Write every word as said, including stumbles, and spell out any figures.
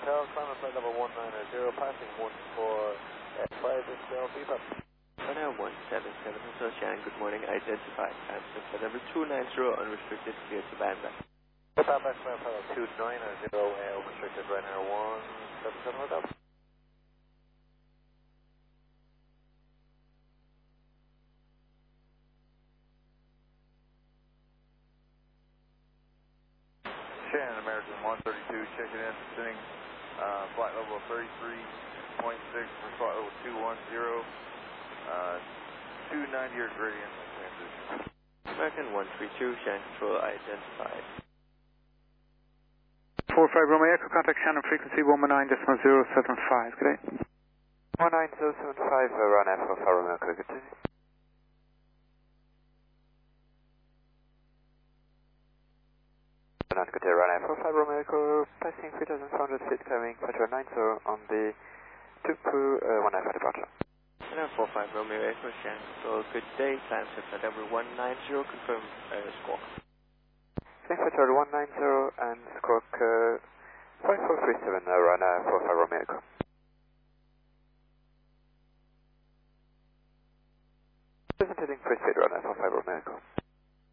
Hotel, climate flight level one nine zero, passing one four five, Israel, V PAP. Runway one seven seven, Hotel Shan, good morning, identified, transfer flight level two nine zero, unrestricted, clear to Banda. V PAP, climate flight level two nine zero, uh, unrestricted, Ryanair one seven seven, Hotel. Shannon, American one thirty-two, checking in, descending, uh, flight level thirty-three point six for flight level two one zero, uh, two ninety or gradient transition. American one three two, Shan control identified. four five Romeo Echo, contact Shannon frequency one nine point zero seven five, good day. one nine zero seven five, uh, Ryanair four five Romeo Echo, good day. Good day, Ryanair four five Romeo Echo, passing three thousand four hundred feet, climbing Quattro nine zero on the Tupu uh, one nine five departure. Runway four five Romeo Echo, Shan control, good day, transfer flight level one nine zero, confirm uh, squawk. Thanks for one nine zero and squawk uh, five four three seven, uh, Ryanair four five Romeo Echo.